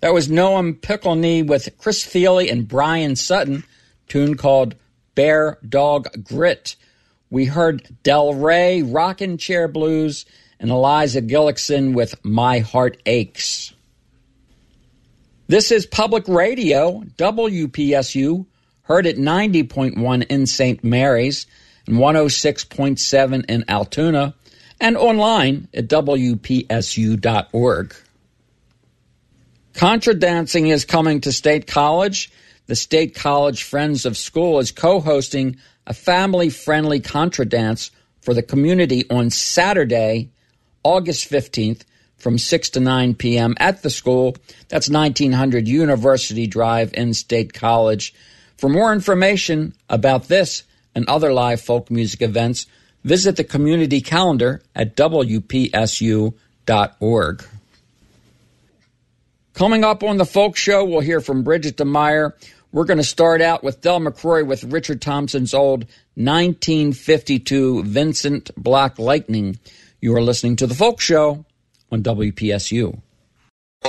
That was Noam Pickleney with Chris Thiele and Brian Sutton, tune called Bear Dog Grit. We heard Del Rey, Rockin' Chair Blues, and Eliza Gillickson with My Heart Aches. This is Public Radio, WPSU, heard at 90.1 in St. Mary's and 106.7 in Altoona, and online at WPSU.org. Contra Dancing is coming to State College. The State College Friends of School is co-hosting a family-friendly Contra Dance for the community on Saturday, August 15th, from 6 to 9 p.m. at the school. That's 1900 University Drive in State College. For more information about this and other live folk music events, visit the community calendar at WPSU.org. Coming up on the Folk Show, we'll hear from Bridget DeMeyer. We're going to start out with Del McCrory with Richard Thompson's old 1952 Vincent Black Lightning. You are listening to the Folk Show on WPSU.